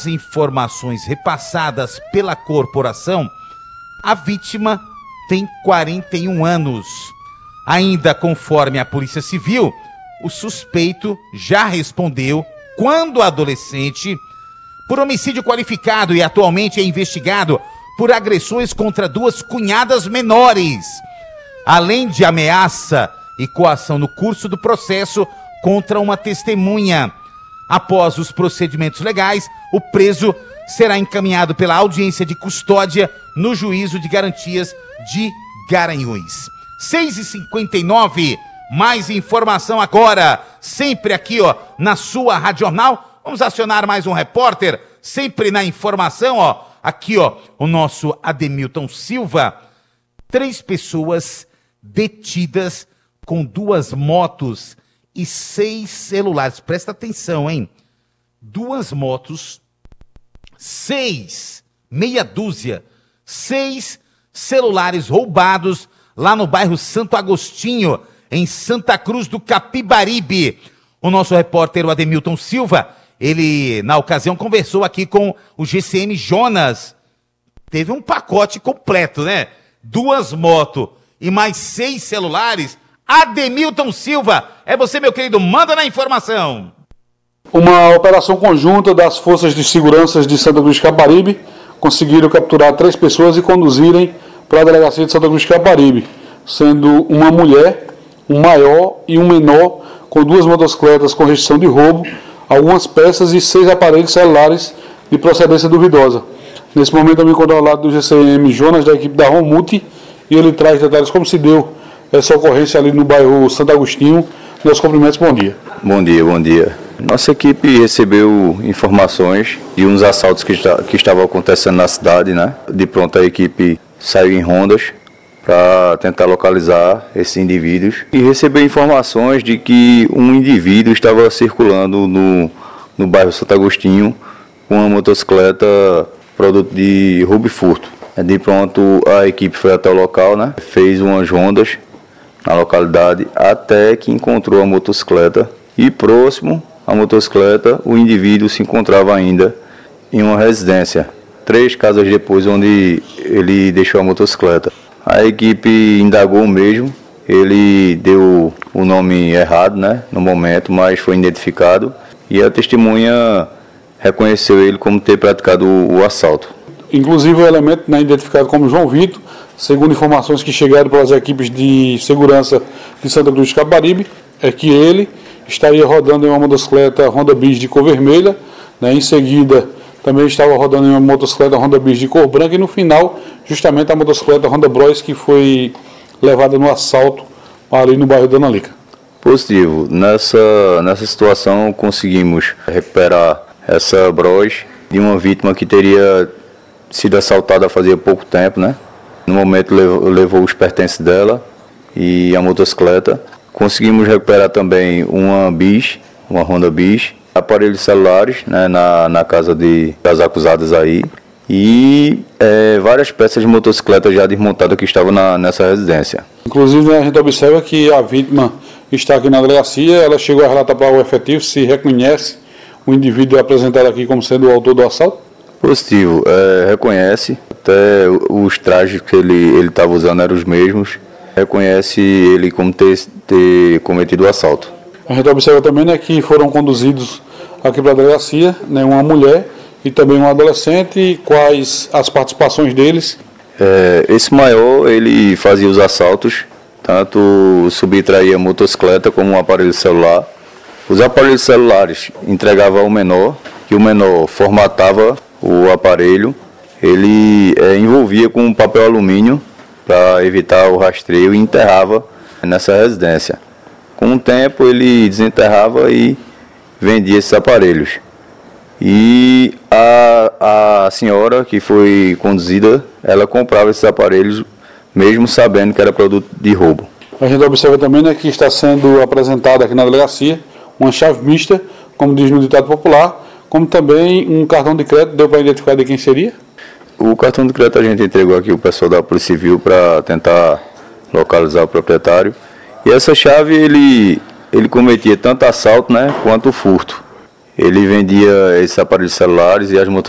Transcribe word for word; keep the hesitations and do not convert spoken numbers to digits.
As informações repassadas pela corporação, a vítima tem quarenta e um anos. Ainda conforme a Polícia Civil, o suspeito já respondeu, quando adolescente, por homicídio qualificado e atualmente é investigado por agressões contra duas cunhadas menores, além de ameaça e coação no curso do processo contra uma testemunha. Após os procedimentos legais, o preso será encaminhado pela audiência de custódia no Juízo de Garantias de Garanhuns. seis e cinquenta e nove, mais informação agora, sempre aqui ó, na sua Rádio Jornal. Vamos acionar mais um repórter, sempre na informação, ó, aqui ó, o nosso Ademilton Silva. Três pessoas detidas com duas motos e seis celulares. Presta atenção, hein? Duas motos, seis, meia dúzia, seis celulares roubados lá no bairro Santo Agostinho, em Santa Cruz do Capibaribe. O nosso repórter, o Ademilton Silva, ele, na ocasião, conversou aqui com o G C M Jonas. Teve um pacote completo, né? Duas motos e mais seis celulares. Ademilton Silva, é você, meu querido, manda na informação. Uma operação conjunta das forças de segurança de Santa Cruz de Capibaribe conseguiram capturar três pessoas e conduzirem para a delegacia de Santa Cruz de Capibaribe, sendo uma mulher, um maior e um menor, com duas motocicletas com restrição de roubo, algumas peças e seis aparelhos celulares de procedência duvidosa. Nesse momento eu me encontro ao lado do G C M Jonas, da equipe da Romute, e ele traz detalhes como se deu essa ocorrência ali no bairro Santo Agostinho. Meus cumprimentos, bom dia. Bom dia, bom dia. Nossa equipe recebeu informações de uns assaltos que, está, que estavam acontecendo na cidade, né? De pronto a equipe saiu em rondas para tentar localizar esses indivíduos e recebeu informações de que um indivíduo estava circulando no, no bairro Santo Agostinho com uma motocicleta produto de roubo e furto. De pronto a equipe foi até o local, né? Fez umas rondas na localidade até que encontrou a motocicleta e próximo à motocicleta o indivíduo se encontrava ainda em uma residência, três casas depois onde ele deixou a motocicleta. A equipe indagou mesmo, ele deu o nome errado, né, no momento, mas foi identificado e a testemunha reconheceu ele como ter praticado o, o assalto. Inclusive o elemento, né, identificado como João Vitor, segundo informações que chegaram pelas equipes de segurança de Santa Cruz de Capibaribe, é que ele estaria rodando em uma motocicleta Honda Bis de cor vermelha, né, em seguida também estava rodando em uma motocicleta Honda Bis de cor branca e no final justamente a motocicleta Honda Bros que foi levada no assalto ali no bairro Dona Lica. Positivo. Nessa, nessa situação conseguimos recuperar essa Bros de uma vítima que teria sido assaltada fazia pouco tempo, né? No momento levou, levou os pertences dela e a motocicleta. Conseguimos recuperar também uma Bis, uma Honda Bis, aparelhos celulares, né, na, na casa de, das acusadas aí e é, várias peças de motocicleta já desmontadas que estavam na, nessa residência. Inclusive a gente observa que a vítima está aqui na delegacia, ela chegou a relatar para o efetivo se reconhece o indivíduo apresentado aqui como sendo o autor do assalto? Positivo, é, reconhece, até os trajes que ele estava usando eram os mesmos, reconhece ele como ter, ter cometido o assalto. A gente observa também, né, que foram conduzidos aqui para a delegacia, né, uma mulher e também um adolescente, e quais as participações deles? É, esse maior, ele fazia os assaltos, tanto subtraía a motocicleta como um aparelho celular. Os aparelhos celulares entregava ao menor, que o menor formatava o aparelho, ele é, envolvia com papel alumínio para evitar o rastreio e enterrava nessa residência. Com o tempo ele desenterrava e vendia esses aparelhos. E a, a senhora que foi conduzida, ela comprava esses aparelhos mesmo sabendo que era produto de roubo. A gente observa também, né, que está sendo apresentada aqui na delegacia uma chave mista, como diz no ditado popular, como também um cartão de crédito. Deu para identificar de quem seria? O cartão de crédito a gente entregou aqui o pessoal da Polícia Civil para tentar localizar o proprietário. E essa chave ele, ele cometia tanto assalto, né, quanto furto. Ele vendia esses aparelhos celulares e as